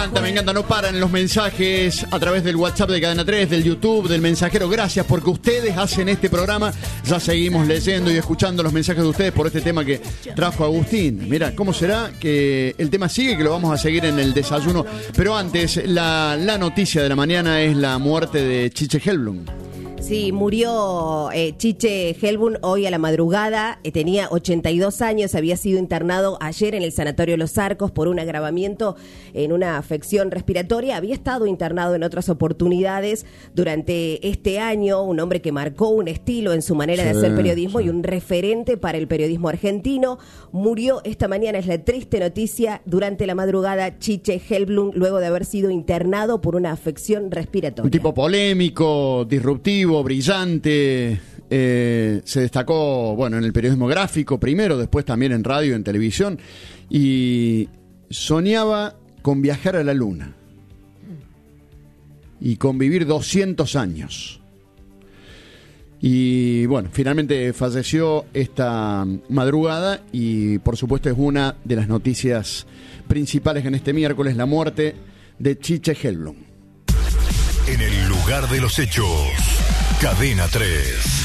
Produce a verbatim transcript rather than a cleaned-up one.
Me encanta, no paran los mensajes a través del WhatsApp de Cadena tres, del YouTube, del Mensajero. Gracias porque ustedes hacen este programa. Ya seguimos leyendo y escuchando los mensajes de ustedes por este tema que trajo Agustín. Mira, ¿cómo será que el tema sigue? Que lo vamos a seguir en el desayuno. Pero antes, la, la noticia de la mañana es la muerte de Chiche Helblum. Sí, murió eh, Chiche Helblum hoy a la madrugada, eh, tenía ochenta y dos años, había sido internado ayer en el Sanatorio Los Arcos por un agravamiento en una afección respiratoria, había estado internado en otras oportunidades durante este año, un hombre que marcó un estilo en su manera sí, de hacer periodismo sí. y un referente para el periodismo argentino, murió esta mañana, es la triste noticia, durante la madrugada Chiche Helblum, luego de haber sido internado por una afección respiratoria. Un tipo polémico, disruptivo, brillante, eh, se destacó, bueno, en el periodismo gráfico primero, después también en radio, en televisión, y soñaba con viajar a la luna y con vivir doscientos años. Y bueno, finalmente falleció esta madrugada y por supuesto es una de las noticias principales en este miércoles, la muerte de Chiche Helblum. En el lugar de los hechos, Cadena tres.